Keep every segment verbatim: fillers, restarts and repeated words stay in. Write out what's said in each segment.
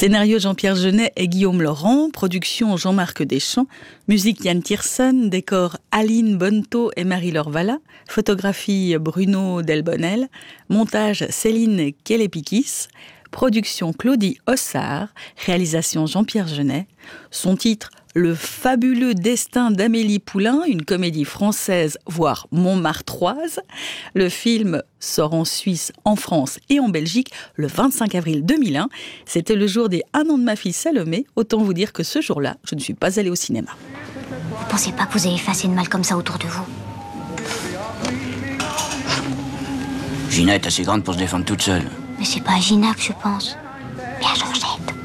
Scénario Jean-Pierre Jeunet et Guillaume Laurent, production Jean-Marc Deschamps, musique Yann Tiersen, décor Aline Bonneto et Marie-Laure Valla, photographie Bruno Delbonnel, montage Céline Kelepikis, production Claudie Ossard, réalisation Jean-Pierre Jeunet, son titre Le fabuleux destin d'Amélie Poulain, une comédie française, voire montmartroise. Le film sort en Suisse, en France et en Belgique le vingt-cinq avril deux mille un. C'était le jour des un an de ma fille Salomé. Autant vous dire que ce jour-là, je ne suis pas allée au cinéma. Vous pensez pas que vous avez effacé de mal comme ça autour de vous? Gina est assez grande pour se défendre toute seule. Mais c'est pas à Gina que je pense, mais à Georgette.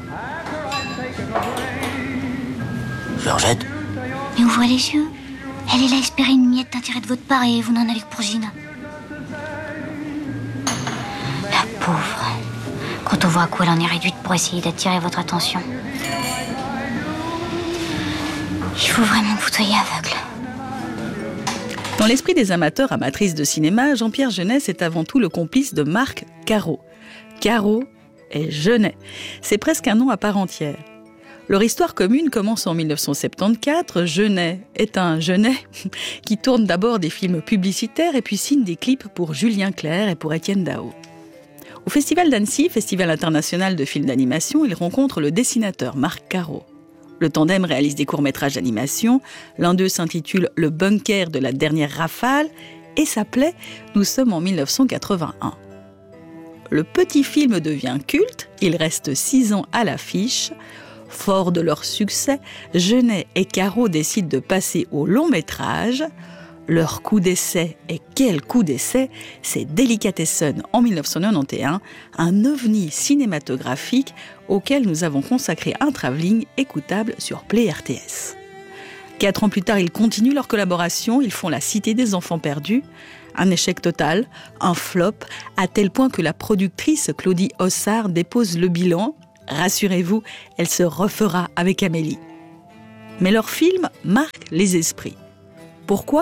Georgette? Mais ouvrez les yeux. Elle est là à espérer une miette d'intérêt de votre part et vous n'en avez que pour Gina. La pauvre. Quand on voit à quoi elle en est réduite pour essayer d'attirer votre attention. Il faut vraiment bouteiller aveugle. Dans l'esprit des amateurs, amatrices de cinéma, Jean-Pierre Jeunet est avant tout le complice de Marc Caro. Caro et Jeunet. C'est presque un nom à part entière. Leur histoire commune commence en dix-neuf cent soixante-quatorze. Jeunet est un Jeunet qui tourne d'abord des films publicitaires et puis signe des clips pour Julien Clerc et pour Étienne Dao. Au Festival d'Annecy, Festival international de films d'animation, il rencontre le dessinateur Marc Caro. Le tandem réalise des courts-métrages d'animation. L'un d'eux s'intitule Le bunker de la dernière rafale et s'appelait Nous sommes en dix-neuf cent quatre-vingt-un. Le petit film devient culte, il reste six ans à l'affiche. Fort de leur succès, Jeunet et Caro décident de passer au long-métrage. Leur coup d'essai, et quel coup d'essai, c'est Delicatessen en dix-neuf cent quatre-vingt-onze, un ovni cinématographique auquel nous avons consacré un travelling écoutable sur Play R T S. Quatre ans plus tard, ils continuent leur collaboration, ils font La Cité des enfants perdus. Un échec total, un flop, à tel point que la productrice Claudie Ossard dépose le bilan. Rassurez-vous, elle se refera avec Amélie. Mais leur film marque les esprits. Pourquoi ?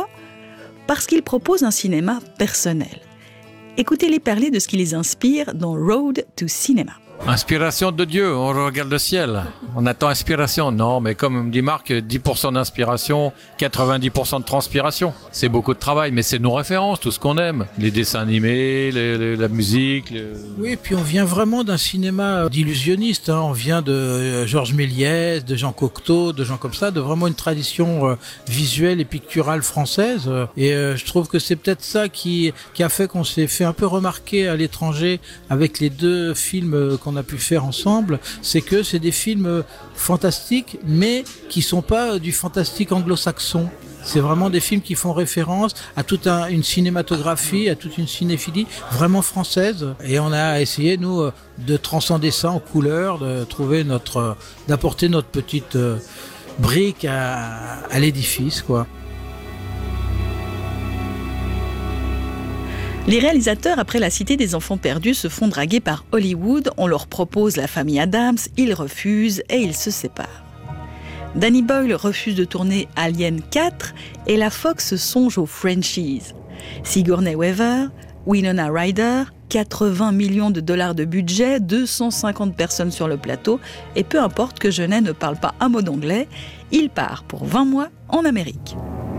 Parce qu'ils proposent un cinéma personnel. Écoutez-les parler de ce qui les inspire dans Road to Cinema. Inspiration de Dieu, on regarde le ciel. On attend inspiration. Non, mais comme dit Marc, dix pour cent d'inspiration, quatre-vingt-dix pour cent de transpiration. C'est beaucoup de travail, mais c'est nos références, tout ce qu'on aime. Les dessins animés, les, les, la musique. Les... Oui, et puis on vient vraiment d'un cinéma d'illusionnistes. Hein. On vient de Georges Méliès, de Jean Cocteau, de gens comme ça, de vraiment une tradition euh, visuelle et picturale française. Et euh, je trouve que c'est peut-être ça qui, qui a fait qu'on s'est fait un peu remarquer à l'étranger avec les deux films euh, qu'on a pu faire ensemble, c'est que c'est des films fantastiques, mais qui sont pas du fantastique anglo-saxon. C'est vraiment des films qui font référence à toute un, une cinématographie, à toute une cinéphilie vraiment française. Et on a essayé, nous, de transcender ça en couleur, de trouver notre, d'apporter notre petite brique à, à l'édifice, quoi. Les réalisateurs, après La Cité des enfants perdus, se font draguer par Hollywood. On leur propose La famille Adams, ils refusent et ils se séparent. Danny Boyle refuse de tourner Alien quatre et la Fox songe aux franchises. Sigourney Weaver, Winona Ryder, quatre-vingts millions de dollars de budget, deux cent cinquante personnes sur le plateau et peu importe que Jeunet ne parle pas un mot d'anglais, il part pour vingt mois en Amérique.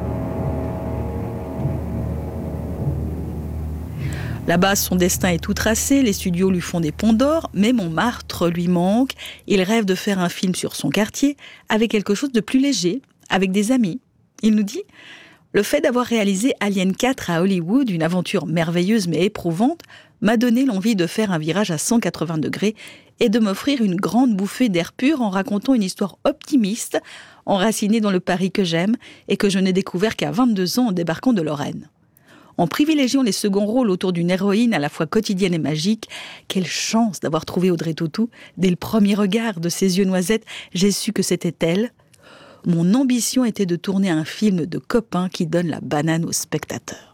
Là-bas, son destin est tout tracé, les studios lui font des ponts d'or, mais Montmartre lui manque. Il rêve de faire un film sur son quartier, avec quelque chose de plus léger, avec des amis. Il nous dit « Le fait d'avoir réalisé Alien quatre à Hollywood, une aventure merveilleuse mais éprouvante, m'a donné l'envie de faire un virage à cent quatre-vingts degrés et de m'offrir une grande bouffée d'air pur en racontant une histoire optimiste, enracinée dans le Paris que j'aime et que je n'ai découvert qu'à vingt-deux ans en débarquant de Lorraine. » En privilégiant les seconds rôles autour d'une héroïne à la fois quotidienne et magique, quelle chance d'avoir trouvé Audrey Tautou. Dès le premier regard de ses yeux noisettes, j'ai su que c'était elle. Mon ambition était de tourner un film de copains qui donne la banane aux spectateurs.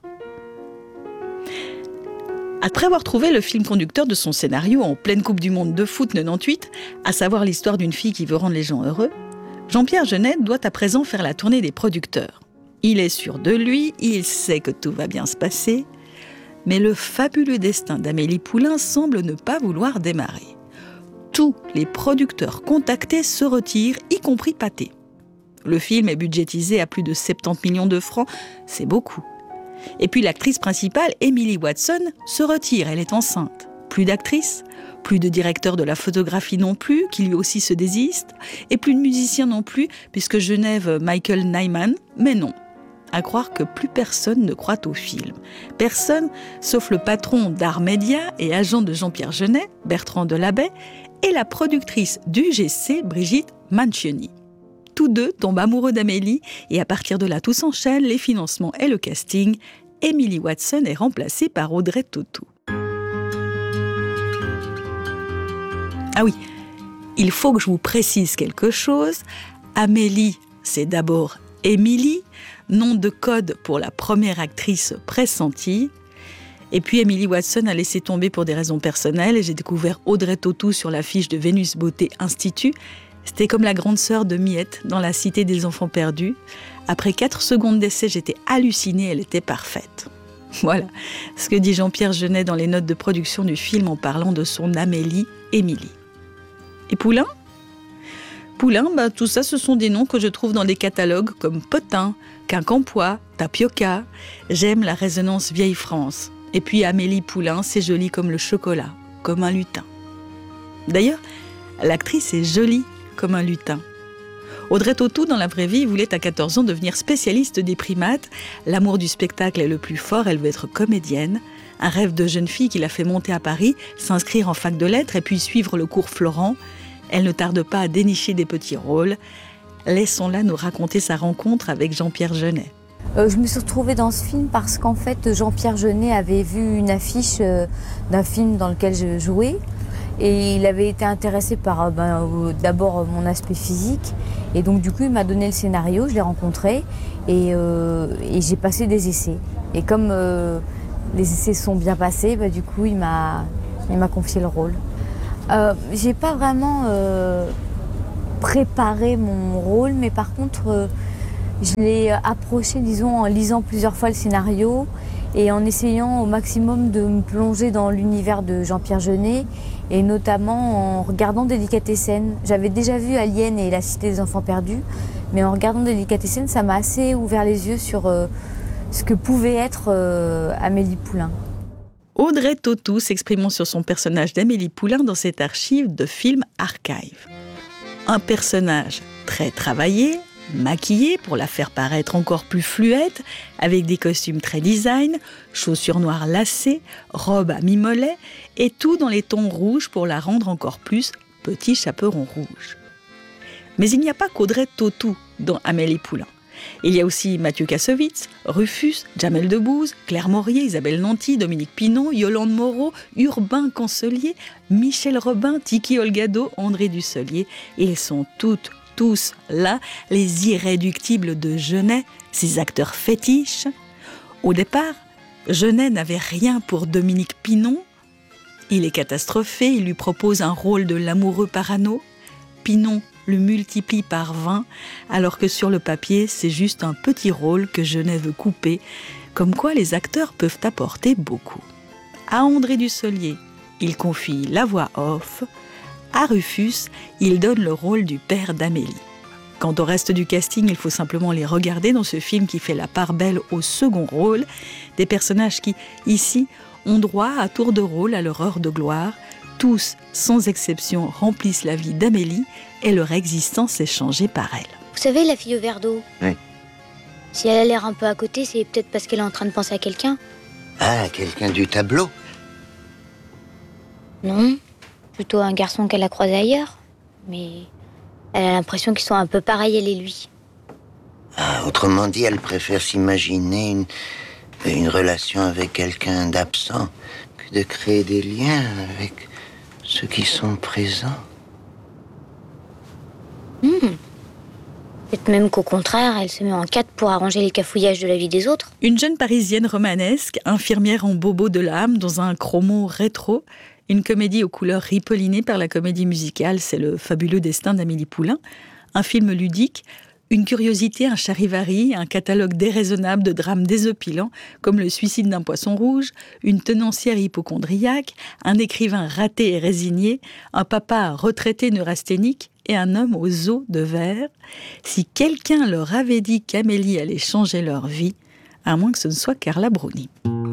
Après avoir trouvé le film conducteur de son scénario en pleine Coupe du Monde de foot quatre-vingt-dix-huit, à savoir l'histoire d'une fille qui veut rendre les gens heureux, Jean-Pierre Jeunet doit à présent faire la tournée des producteurs. Il est sûr de lui, il sait que tout va bien se passer, mais le fabuleux destin d'Amélie Poulain semble ne pas vouloir démarrer. Tous les producteurs contactés se retirent, y compris Pathé. Le film est budgétisé à plus de soixante-dix millions de francs, c'est beaucoup. Et puis l'actrice principale, Emily Watson, se retire, elle est enceinte. Plus d'actrice, plus de directeur de la photographie non plus, qui lui aussi se désiste, et plus de musicien non plus, puisque Genève, Michael Nyman, mais non. À croire que plus personne ne croit au film. Personne, sauf le patron d'Art Média et agent de Jean-Pierre Jeunet, Bertrand Delabey, et la productrice d'U G C, Brigitte Mancioni. Tous deux tombent amoureux d'Amélie et à partir de là, tout s'enchaîne, les financements et le casting. Emily Watson est remplacée par Audrey Tautou. Ah oui, il faut que je vous précise quelque chose. Amélie, c'est d'abord Émilie, nom de code pour la première actrice pressentie. Et puis Emily Watson a laissé tomber pour des raisons personnelles et j'ai découvert Audrey Tautou sur l'affiche de Vénus Beauté Institut. C'était comme la grande sœur de Miette dans La Cité des Enfants Perdus. Après quatre secondes d'essai, j'étais hallucinée, elle était parfaite. Voilà ce que dit Jean-Pierre Jeunet dans les notes de production du film en parlant de son Amélie, Émilie. Et Poulain ? Poulain, bah, tout ça, ce sont des noms que je trouve dans des catalogues comme Potin, Quincampoix, Tapioca. J'aime la résonance vieille France. Et puis Amélie Poulain, c'est joli comme le chocolat, comme un lutin. D'ailleurs, l'actrice est jolie comme un lutin. Audrey Tautou, dans la vraie vie, voulait à quatorze ans devenir spécialiste des primates. L'amour du spectacle est le plus fort, elle veut être comédienne. Un rêve de jeune fille qui l'a fait monter à Paris, s'inscrire en fac de lettres et puis suivre le cours Florent. Elle ne tarde pas à dénicher des petits rôles. Laissons-la nous raconter sa rencontre avec Jean-Pierre Jeunet. Euh, je me suis retrouvée dans ce film parce qu'en fait, Jean-Pierre Jeunet avait vu une affiche euh, d'un film dans lequel je jouais. Et il avait été intéressé par ben, euh, d'abord mon aspect physique. Et donc du coup, il m'a donné le scénario, je l'ai rencontré et, euh, et j'ai passé des essais. Et comme euh, les essais sont bien passés, ben, du coup, il m'a, il m'a confié le rôle. Euh, j'ai pas vraiment euh, préparé mon rôle, mais par contre, euh, je l'ai approché, disons, en lisant plusieurs fois le scénario et en essayant au maximum de me plonger dans l'univers de Jean-Pierre Jeunet et notamment en regardant Délicatessen. J'avais déjà vu Alien et La Cité des Enfants Perdus, mais en regardant Délicatessen, ça m'a assez ouvert les yeux sur euh, ce que pouvait être euh, Amélie Poulain. Audrey Tautou s'exprimant sur son personnage d'Amélie Poulain dans cette archive de film Archive. Un personnage très travaillé, maquillée pour la faire paraître encore plus fluette, avec des costumes très design, chaussures noires lacées, robe à mi-mollet, et tout dans les tons rouges pour la rendre encore plus petit chaperon rouge. Mais il n'y a pas qu'Audrey Tautou dans Amélie Poulain. Il y a aussi Mathieu Kassovitz, Rufus, Jamel Debbouze, Claire Maurier, Isabelle Nanty, Dominique Pinon, Yolande Moreau, Urbain Cancelier, Michel Robin, Tiki Olgado, André Dusselier. Ils sont toutes, tous là, les irréductibles de Jeunet, ces acteurs fétiches. Au départ, Jeunet n'avait rien pour Dominique Pinon. Il est catastrophé, il lui propose un rôle de l'amoureux parano. Pinon le multiplie par vingt, alors que sur le papier, c'est juste un petit rôle que Jeunet veut couper, comme quoi les acteurs peuvent apporter beaucoup. À André Dusselier, il confie la voix off. À Rufus, il donne le rôle du père d'Amélie. Quant au reste du casting, il faut simplement les regarder dans ce film qui fait la part belle au second rôle, des personnages qui, ici, ont droit à tour de rôle à leur heure de gloire. Tous, sans exception, remplissent la vie d'Amélie et leur existence est changée par elle. Vous savez, la fille au verre d'eau? Oui. Si elle a l'air un peu à côté, c'est peut-être parce qu'elle est en train de penser à quelqu'un. Ah, quelqu'un du tableau? Non, plutôt un garçon qu'elle a croisé ailleurs. Mais elle a l'impression qu'ils sont un peu pareils, elle et lui. Ah, autrement dit, elle préfère s'imaginer une, une relation avec quelqu'un d'absent que de créer des liens avec ceux qui sont présents. Hmm. Peut-être même qu'au contraire, elle se met en quatre pour arranger les cafouillages de la vie des autres. Une jeune parisienne romanesque, infirmière en bobo de l'âme, dans un chromo rétro, une comédie aux couleurs ripollinées par la comédie musicale, c'est le fabuleux destin d'Amélie Poulain, un film ludique, Une curiosité, un charivari, un catalogue déraisonnable de drames désopilants, comme le suicide d'un poisson rouge, une tenancière hypocondriaque, un écrivain raté et résigné, un papa retraité neurasthénique et un homme aux os de verre. Si quelqu'un leur avait dit qu'Amélie allait changer leur vie, à moins que ce ne soit Carla Bruni.